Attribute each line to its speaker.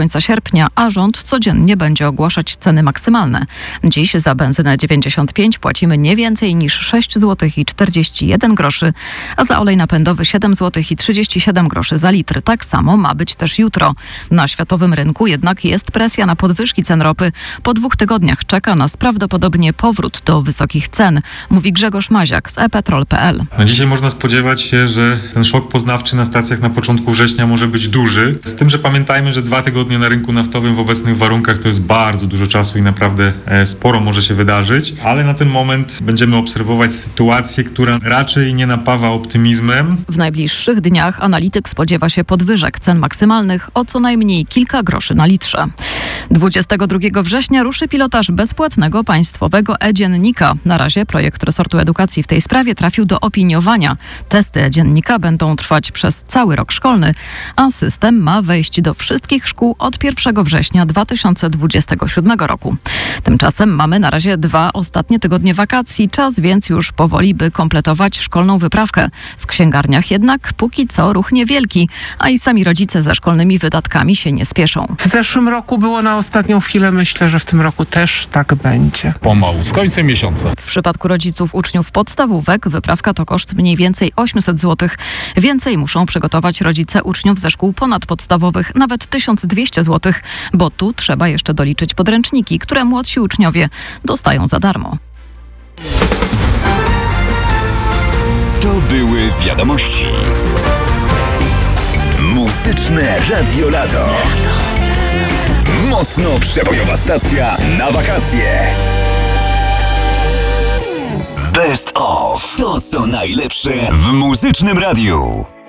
Speaker 1: końca sierpnia, a rząd codziennie będzie ogłaszać ceny maksymalne. Dziś za benzynę 95 płacimy nie więcej niż 6 zł i 41 groszy, a za olej napędowy 7 zł i 37 groszy za litr. Tak samo ma być też jutro. Na światowym rynku jednak jest presja na podwyżki cen ropy. Po 2 tygodniach czeka nas prawdopodobnie powrót do wysokich cen, mówi Grzegorz Maziak z ePetrol.pl.
Speaker 2: Dzisiaj można spodziewać się, że ten szok poznawczy na stacjach na początku września może być duży. Z tym, że pamiętajmy, że 2 tygodnie na rynku naftowym w obecnych warunkach to jest bardzo dużo czasu i naprawdę sporo może się wydarzyć, ale na ten moment będziemy obserwować sytuację, która raczej nie napawa optymizmem.
Speaker 1: W najbliższych dniach analityk spodziewa się podwyżek cen maksymalnych o co najmniej kilka groszy na litrze. 22 września ruszy pilotaż bezpłatnego państwowego e-dziennika. Na razie projekt resortu edukacji w tej sprawie trafił do opiniowania. Testy e-dziennika będą trwać przez cały rok szkolny, a system ma wejść do wszystkich szkół od 1 września 2027 roku. Tymczasem mamy na razie 2 ostatnie tygodnie wakacji. Czas więc już powoli, by kompletować szkolną wyprawkę. W księgarniach jednak póki co ruch niewielki, a i sami rodzice ze szkolnymi wydatkami się nie spieszą.
Speaker 3: W zeszłym roku było na ostatnią chwilę, myślę, że w tym roku też tak będzie.
Speaker 4: Pomału, z końcem miesiąca.
Speaker 1: W przypadku rodziców uczniów podstawówek wyprawka to koszt mniej więcej 800 zł. Więcej muszą przygotować rodzice uczniów ze szkół ponadpodstawowych, nawet 1200 zł, bo tu trzeba jeszcze doliczyć podręczniki, które młodsi uczniowie dostają za darmo.
Speaker 5: To były wiadomości. Muzyczne Radio Lato. Mocno przebojowa stacja na wakacje. Best of. To co najlepsze w muzycznym radiu.